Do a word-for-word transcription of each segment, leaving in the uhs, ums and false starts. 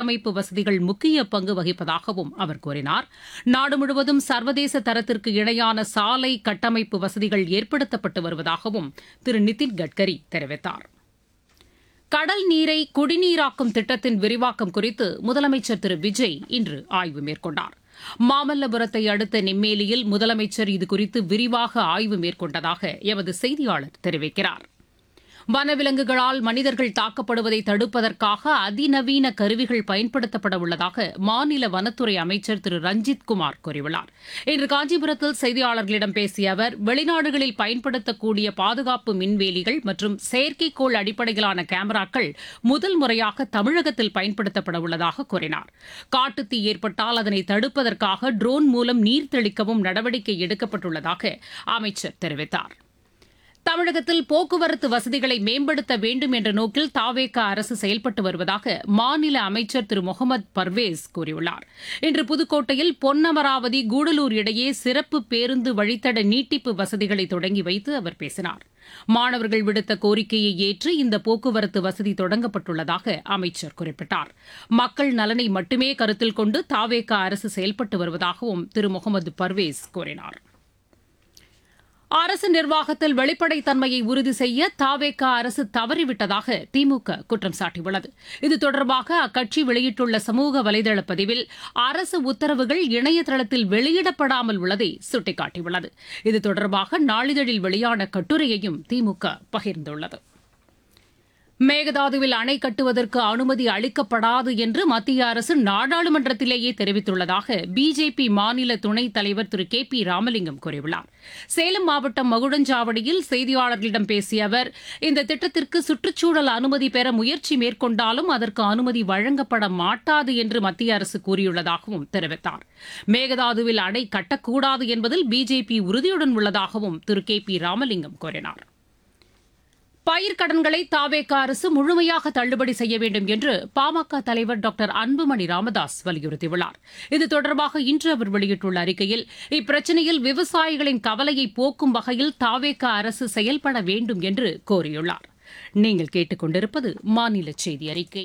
கட்டமைப்பு வசதிகள் முக்கிய பங்கு வகிப்பதாகவும் அவர் கூறினார். நாடு முழுவதும் சர்வதேச தரத்திற்கு இணையான சாலை கட்டமைப்பு வசதிகள் ஏற்படுத்தப்பட்டு வருவதாகவும் திரு நிதின் கட்கரி தெரிவித்தார். கடல் நீரை குடிநீராக்கும் திட்டத்தின் விரிவாக்கம் குறித்து முதலமைச்சர் திரு விஜய் இன்று ஆய்வு மேற்கொண்டார். மாமல்லபுரத்தை அடுத்த நெம்மேலியில் முதலமைச்சர் இதுகுறித்து விரிவாக ஆய்வு மேற்கொண்டதாக எமது செய்தியாளர் தெரிவிக்கிறார். வனவிலங்குகளால் மனிதர்கள் தாக்கப்படுவதை தடுப்பதற்காக அதிநவீன கருவிகள் பயன்படுத்தப்பட உள்ளதாக மாநில வனத்துறை அமைச்சர் திரு ரஞ்சித் குமார் கூறியுள்ளார். இன்று காஞ்சிபுரத்தில் செய்தியாளர்களிடம் பேசிய அவர், வெளிநாடுகளில் பயன்படுத்தக்கூடிய பாதுகாப்பு மின்வேலிகள் மற்றும் செயற்கைக்கோள் அடிப்படையிலான கேமராக்கள் முதல் முறையாக தமிழகத்தில் பயன்படுத்தப்பட உள்ளதாக கூறினார். காட்டுத்தீ ஏற்பட்டால் அதனை தடுப்பதற்காக ட்ரோன் மூலம் நீர் தெளிக்கவும் நடவடிக்கை எடுக்கப்பட்டுள்ளதாக அமைச்சர் தெரிவித்தார். தமிழகத்தில் போக்குவரத்து வசதிகளை மேம்படுத்த வேண்டும் என்ற நோக்கில் தாவேக அரசு செயல்பட்டு வருவதாக மாநில அமைச்சர் திரு முகமது பர்வேஸ் கூறியுள்ளார். இன்று புதுக்கோட்டையில் பொன்னமராவதி கூடலூர் இடையே சிறப்பு பேருந்து வழித்தட நீட்டிப்பு வசதிகளை தொடங்கி வைத்து அவர் பேசினார். மாணவர்கள் விடுத்த கோரிக்கையை ஏற்று இந்த போக்குவரத்து வசதி தொடங்கப்பட்டுள்ளதாக அமைச்சர் குறிப்பிட்டார். மக்கள் நலனை மட்டுமே கருத்தில் கொண்டு தாவேக அரசு செயல்பட்டு வருவதாகவும் திரு முகமது பர்வேஸ் கூறினார். அரசு நிர்வாகத்தில் வெளிப்படைத்தன்மையை உறுதி செய்ய தாவேக அரசு தவறிவிட்டதாக திமுக குற்றம் சாட்டியுள்ளது. இது தொடர்பாக அக்கட்சி வெளியிட்டுள்ள சமூக வலைதள பதிவில் அரசு உத்தரவுகள் இணையதளத்தில் வெளியிடப்படாமல் உள்ளதை சுட்டிக்காட்டியுள்ளது. இது தொடர்பாக நாளிதழில் வெளியான கட்டுரையையும் திமுக பகிர்ந்துள்ளது. மேகதாதுவில் அணை கட்டுவதற்கு அனுமதி அளிக்கப்படாது என்று மத்திய அரசு நாடாளுமன்றத்திலேயே தெரிவித்துள்ளதாக பிஜேபி மாநில துணைத் தலைவர் திரு கே பி ராமலிங்கம் கூறியுள்ளார். சேலம் மாவட்டம் மகுடஞ்சாவடியில் செய்தியாளர்களிடம் பேசிய அவர், இந்த திட்டத்திற்கு சுற்றுச்சூழல் அனுமதி பெற முயற்சி மேற்கொண்டாலும் அதற்கு அனுமதி வழங்கப்பட மாட்டாது என்று மத்திய அரசு கூறியுள்ளதாகவும் தெரிவித்தார். மேகதாதுவில் அணை கட்டக்கூடாது என்பதில் பிஜேபி உறுதியுடன் உள்ளதாகவும் திரு கே பி ராமலிங்கம் கூறினார். பயிர்க்கடன்களை தாவேக அரசு முழுமையாக தள்ளுபடி செய்ய வேண்டும் என்று பாமக தலைவர் டாக்டர் அன்புமணி ராமதாஸ் வலியுறுத்தியுள்ளார். இது தொடர்பாக இன்று அவர் வெளியிட்டுள்ள அறிக்கையில், இப்பிரச்சினையில் விவசாயிகளின் கவலையை போக்கும் வகையில் தாவேக அரசு செயல்பட வேண்டும் என்று கோரியுள்ளார். நீங்கள் கேட்டுக் கொண்டிருப்பது மாநில செய்தி அறிக்கை.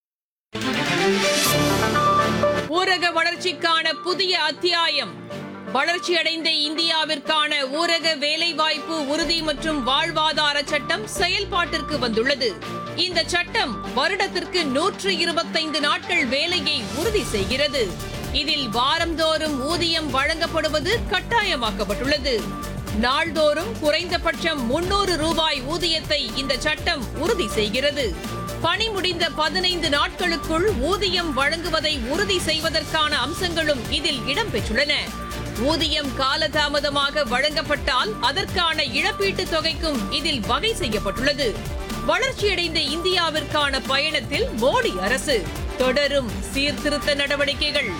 ஊரக வளர்ச்சிக்கான புதிய அத்தியாயம். வளர்ச்சியடைந்த இந்தியாவிற்கான ஊரக வேலைவாய்ப்பு உறுதி மற்றும் வாழ்வாதார சட்டம் செயல்பாட்டிற்கு வந்துள்ளது. இந்த சட்டம் வருடத்திற்கு நூற்று இருபத்தைந்து நாட்கள் வேலையை உறுதி செய்கிறது. இதில் வாரந்தோறும் ஊதியம் வழங்கப்படுவது கட்டாயமாக்கப்பட்டுள்ளது. நாள்தோறும் குறைந்தபட்சம் முன்னூறு ரூபாய் ஊதியத்தை இந்த சட்டம் உறுதி செய்கிறது. பணி முடிந்த பதினைந்து நாட்களுக்குள் ஊதியம் வழங்குவதை உறுதி செய்வதற்கான அம்சங்களும் இதில் இடம்பெற்றுள்ளன. ஊதியம் காலதாமதமாக வழங்கப்பட்டால் அதற்கான இழப்பீட்டுத் தொகைக்கும் இதில் வகை செய்யப்பட்டுள்ளது. வளர்ச்சியடைந்த இந்தியாவிற்கான பயணத்தில் மோடி அரசு தொடரும் சீர்திருத்த நடவடிக்கைகள்.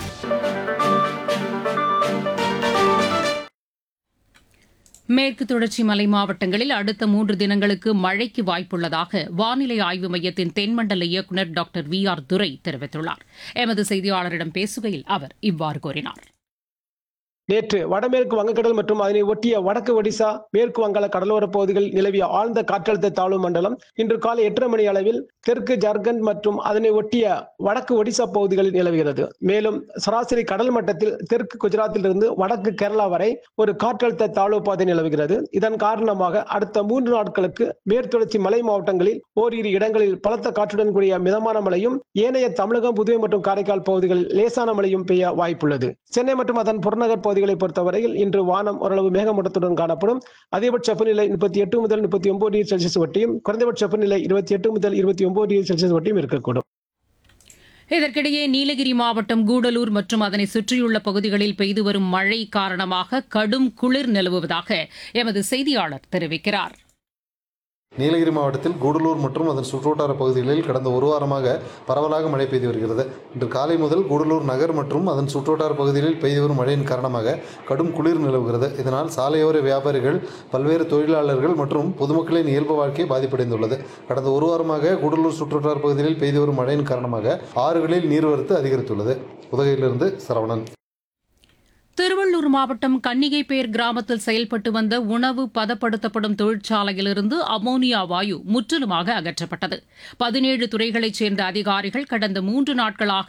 மேற்கு தொடர்ச்சி மலை மாவட்டங்களில் அடுத்த மூன்று தினங்களுக்கு மழைக்கு வாய்ப்புள்ளதாக வானிலை ஆய்வு மையத்தின் தென்மண்டல இயக்குநர் டாக்டர் வி ஆர் துரை தெரிவித்துள்ளார். எமது செய்தியாளரிடம் பேசுகையில் அவர் இவ்வாறு கூறினார். நேற்று வடமேற்கு வங்கக்கடல் மற்றும் அதனை ஒட்டிய வடக்கு ஒடிசா, மேற்கு வங்காள கடலோர பகுதிகளில் நிலவிய ஆழ்ந்த காற்றழுத்த தாழ்வு மண்டலம் இன்று காலை எட்டரை மணி அளவில் தெற்கு ஜார்க்கண்ட் மற்றும் அதனை ஒட்டிய வடக்கு ஒடிசா பகுதிகளில் நிலவுகிறது. மேலும் சராசரி கடல் மட்டத்தில் தெற்கு குஜராத்திலிருந்து வடக்கு கேரளா வரை ஒரு காற்றழுத்த தாழ்வு பாதை நிலவுகிறது. இதன் காரணமாக அடுத்த மூன்று நாட்களுக்கு மேற்குத்தொடர்ச்சி மலை மாவட்டங்களில் ஓரிரு இடங்களில் பலத்த காற்றுடன் கூடிய மிதமான மழையும், ஏனைய தமிழகம், புதுவை மற்றும் காரைக்கால் பகுதிகளில் லேசான மழையும் பெய்ய வாய்ப்புள்ளது. சென்னை மற்றும் அதன் புறநகர் பகுதிகளை பொறுத்தவரையில் இன்று வானம் ஓரளவு மேகமூட்டத்துடன் காணப்படும். அதிகபட்ச வெப்பநிலை முப்பத்தி எட்டு முதல் முப்பத்தி ஒன்பது டிகிரி செல்சியஸ் வட்டியும், குறைந்தபட்ச வெப்பநிலை இருபத்தி எட்டு முதல் இருபத்தி ஒன்பது டிகிரி செல்சியஸ் வட்டியும் இருக்கக்கூடும். இதற்கிடையே நீலகிரி மாவட்டம் கூடலூர் மற்றும் அதனை சுற்றியுள்ள பகுதிகளில் பெய்து வரும் மழை காரணமாக கடும் குளிர் நிலவுவதாக எமது செய்தியாளர் தெரிவிக்கிறார். நீலகிரி மாவட்டத்தில் கூடலூர் மற்றும் அதன் சுற்றுவட்டார பகுதிகளில் கடந்த ஒரு வாரமாக பரவலாக மழை பெய்து வருகிறது. இன்று காலை முதல் கூடலூர் நகர் மற்றும் அதன் சுற்றுவட்டார பகுதிகளில் பெய்து வரும் மழையின் காரணமாக கடும் குளிர் நிலவுகிறது. இதனால் சாலையோர வியாபாரிகள், பல்வேறு தொழிலாளர்கள் மற்றும் பொதுமக்களின் இயல்பு வாழ்க்கை பாதிப்படைந்துள்ளது. கடந்த ஒரு வாரமாக கூடலூர் சுற்றுவட்டார பகுதிகளில் பெய்து வரும் மழையின் காரணமாக ஆறுகளில் நீர்வரத்து அதிகரித்துள்ளது. உதகையிலிருந்து சரவணன். திருவள்ளூர் மாவட்டம் கன்னிகைப்பேர் கிராமத்தில் செயல்பட்டு வந்த உணவு பதப்படுத்தப்படும் தொழிற்சாலையிலிருந்து அமோனியா வாயு முற்றிலுமாக அகற்றப்பட்டது. பதினேழு துறைகளைச் சேர்ந்த அதிகாரிகள் கடந்த மூன்று நாட்களாக